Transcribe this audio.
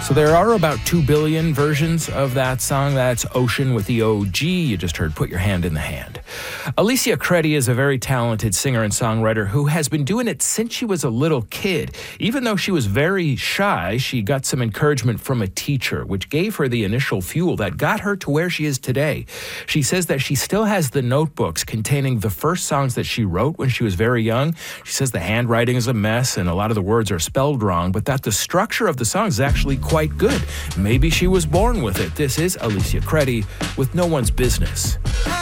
So there are about 2 billion versions of that song. That's Ocean with the O-G. You just heard Put Your Hand in the Hand. Alicia Credi is a very talented singer and songwriter who has been doing it since she was a little kid. Even though she was very shy, she got some encouragement from a teacher, which gave her the initial fuel that got her to where she is today. She says that she still has the notebooks containing the first songs that she wrote when she was very young. She says the handwriting is a mess and a lot of the words are spelled wrong, but that the structure of the songs is actually quite good. Maybe she was born with it. This is Alicia Credi with No One's Business.